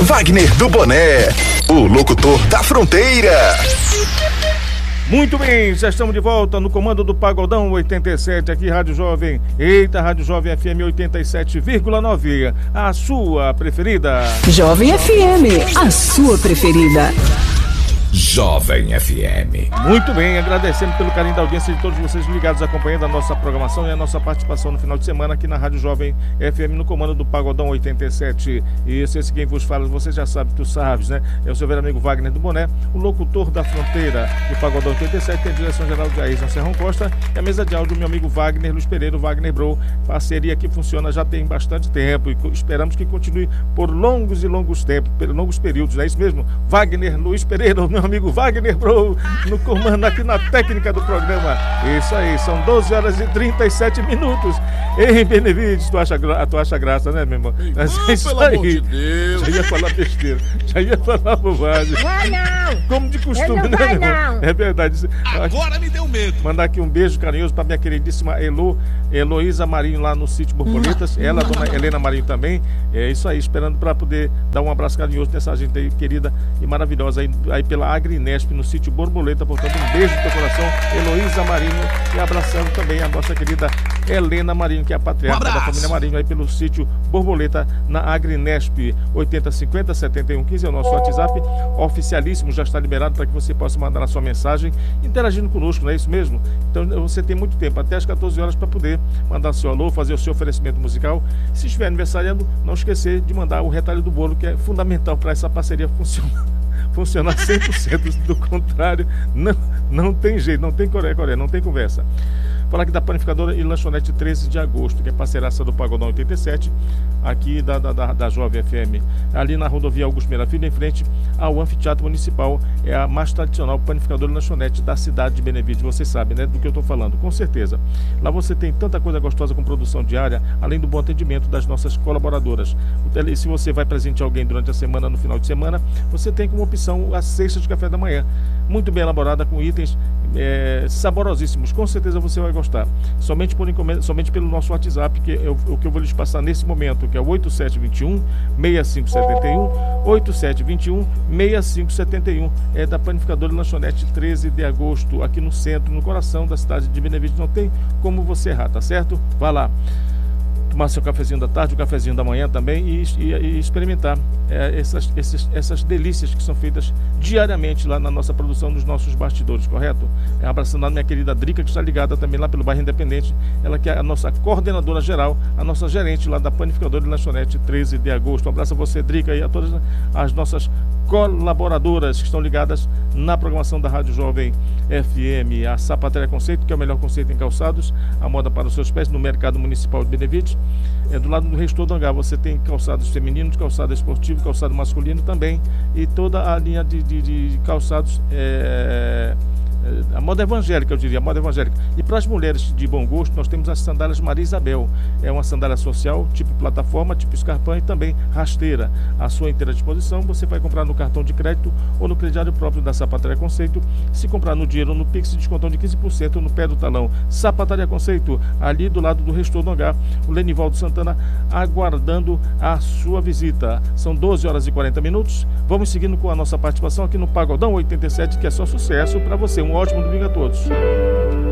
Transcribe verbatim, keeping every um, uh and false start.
Wagner do Boné, o locutor da fronteira. Muito bem, já estamos de volta no comando do Pagodão oitenta e sete, aqui Rádio Jovem. Eita, Rádio Jovem F M oitenta e sete vírgula nove, a sua preferida. Jovem F M, a sua preferida. Jovem F M. Muito bem, agradecendo pelo carinho da audiência de todos vocês ligados, acompanhando a nossa programação e a nossa participação no final de semana aqui na Rádio Jovem F M, no comando do Pagodão oitenta e sete. E esse, esse quem vos fala, você já sabe, tu sabes, né? É o seu velho amigo Wagner do Boné, o locutor da fronteira. E o Pagodão oitenta e sete tem a direção geral de Ayrton Serrão Costa e a mesa de áudio do meu amigo Wagner Luiz Pereira, Wagner Bro. Parceria que funciona já tem bastante tempo e esperamos que continue por longos e longos tempos, por longos períodos, não é isso mesmo? Wagner Luiz Pereira, meu amigo Wagner Bro, no comando aqui na técnica do programa. Isso aí, são doze horas e trinta e sete minutos. Ei, Benevides, tu acha, tu acha graça, né, meu irmão? Mas é isso pelo aí. amor de Deus. Já ia falar besteira, já ia falar bobagem. Vai não! Como de costume, Ele não né, vai, meu irmão? não. É verdade. Agora me deu medo. Mandar aqui um beijo carinhoso para minha queridíssima Elo, Heloísa Marinho lá no sítio Borboletas. Ela, a dona Helena Marinho também. É isso aí, esperando para poder dar um abraço carinhoso nessa gente aí querida e maravilhosa aí, aí pela Agrinesp no sítio Borboleta. Portanto, um beijo no teu coração, Heloísa Marinho, e abraçando também a nossa querida Helena Marinho, que é a patriarca Um da família Marinho aí pelo sítio Borboleta na Agrinesp. Oitenta cinquenta setenta e um quinze é o nosso WhatsApp oficialíssimo, já está liberado para que você possa mandar a sua mensagem interagindo conosco, não é isso mesmo? Então você tem muito tempo, até as quatorze horas, para poder mandar seu alô, fazer o seu oferecimento musical. Se estiver aniversariando, não esquecer de mandar o retalho do bolo, que é fundamental para essa parceria funcionar. Funcionar cem por cento, do contrário, não, não tem jeito, não tem coré, coré, não tem conversa. Falar aqui da Panificadora e Lanchonete treze de agosto, que é parceiraça do Pagodão oitenta e sete, aqui da, da, da, da Jovem F M, ali na rodovia Augusto Meira Filho, em frente ao Anfiteatro Municipal. É a mais tradicional Panificadora e Lanchonete da cidade de Benevides. Vocês sabem, né, do que eu estou falando, com certeza. Lá você tem tanta coisa gostosa com produção diária, além do bom atendimento das nossas colaboradoras. E se você vai presentear alguém durante a semana, no final de semana, você tem como opção a cesta de café da manhã, muito bem elaborada, com itens é, saborosíssimos. Com certeza você vai gostar. Somente, por encomenda, somente pelo nosso WhatsApp, que é o, o que eu vou lhes passar nesse momento, que é o oito sete dois um, seis cinco sete um, oito sete dois um, seis cinco sete um. É da Panificadora e Lanchonete treze de agosto, aqui no centro, no coração da cidade de Benevides. Não tem como você errar, tá certo? Vá lá tomar seu cafezinho da tarde, o cafezinho da manhã também, e, e, e experimentar é, essas, esses, essas delícias que são feitas diariamente lá na nossa produção, nos nossos bastidores, correto? É, abraçando a minha querida Drica, que está ligada também lá pelo bairro Independente, ela que é a nossa coordenadora geral, a nossa gerente lá da Panificadora e Lanchonete treze de agosto. Um abraço a você, Drica, e a todas as nossas colaboradoras que estão ligadas na programação da Rádio Jovem F M. A Sapateria Conceito, que é o melhor conceito em calçados, a moda para os seus pés, no Mercado Municipal de Benevides. É, do lado do Restor do Hangar você tem calçados femininos, calçado esportivo, calçado masculino também, e toda a linha de, de, de calçados, é, a moda evangélica, eu diria, a moda evangélica. E para as mulheres de bom gosto, nós temos as sandálias Maria Isabel. É uma sandália social, tipo plataforma, tipo escarpão e também rasteira. À sua inteira disposição, você vai comprar no cartão de crédito ou no crediário próprio da Sapataria Conceito. Se comprar no dinheiro ou no Pix, descontão de quinze por cento no pé do talão. Sapataria Conceito, ali do lado do Restor do Hangar, o Lenivaldo Santana aguardando a sua visita. São doze horas e quarenta minutos. Vamos seguindo com a nossa participação aqui no Pagodão oitenta e sete, que é só sucesso para você. Um ótimo domingo a todos.